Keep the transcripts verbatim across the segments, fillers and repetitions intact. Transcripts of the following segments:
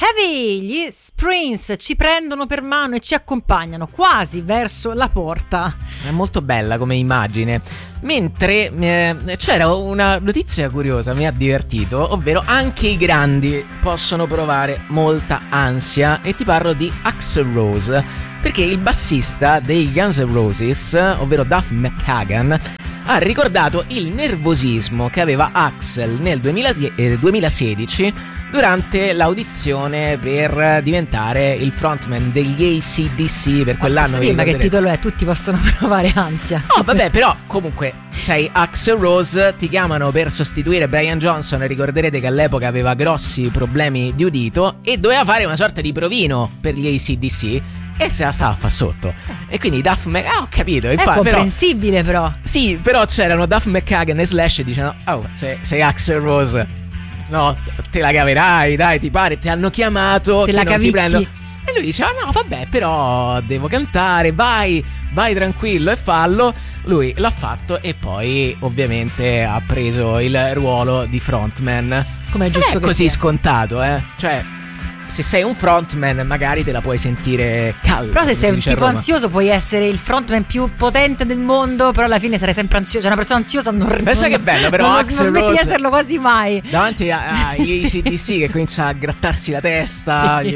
Heavy, gli Springs ci prendono per mano e ci accompagnano quasi verso la porta. È molto bella come immagine. Mentre eh, c'era una notizia curiosa, mi ha divertito, ovvero anche i grandi possono provare molta ansia, e ti parlo di Axl Rose, perché il bassista dei Guns N' Roses, ovvero Duff McKagan, ha ricordato il nervosismo che aveva Axl nel duemilasedici durante l'audizione per diventare il frontman degli A C D C per quell'anno. Sì, ma che titolo è? Tutti possono provare ansia. Oh vabbè, però comunque sei Axl Rose, ti chiamano per sostituire Brian Johnson, ricorderete che all'epoca aveva grossi problemi di udito e doveva fare una sorta di provino per gli A C D C e se la stava a fa sotto. E quindi Duff McKagan, ah, ho capito, è infatti, comprensibile però, però sì, però c'erano Duff McKagan e Slash e dicevano: oh, sei, sei Axl Rose, no, te la caverai, dai, ti pare, ti hanno chiamato, te che la non cavicchi. Ti prendo. E lui diceva: no, vabbè, però devo cantare, vai, vai tranquillo e fallo. Lui l'ha fatto e poi ovviamente ha preso il ruolo di frontman. Come è giusto è che così sia. scontato, eh. Cioè, se sei un frontman magari te la puoi sentire calda. Però se sei un si tipo ansioso puoi essere il frontman più potente del mondo, però alla fine sarai sempre ansioso. Cioè una persona ansiosa non pensa che bello, però non, Axl non smetti Rose di esserlo quasi mai davanti agli A C D C che comincia a grattarsi la testa, sì. gli...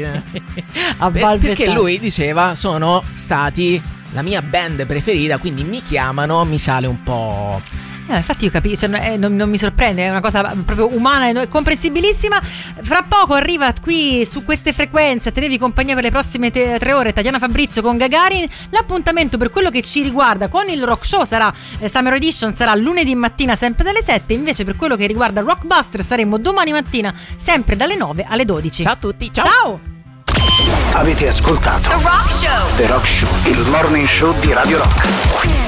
a per, perché lui diceva: sono stati la mia band preferita, quindi mi chiamano, mi sale un po'. Eh, infatti io capisco, cioè, eh, non, non mi sorprende, è una cosa proprio umana e comprensibilissima. Fra poco arriva qui su queste frequenze a tenervi compagnia per le prossime te- tre ore Tatiana Fabrizio con Gagarin. L'appuntamento per quello che ci riguarda con il Rock Show sarà eh, Summer Edition, sarà lunedì mattina sempre dalle sette. Invece per quello che riguarda Rockbuster saremo domani mattina sempre dalle nove alle dodici. Ciao a tutti, ciao, ciao. Avete ascoltato The Rock Show. The Rock Show, il morning show di Radio Rock.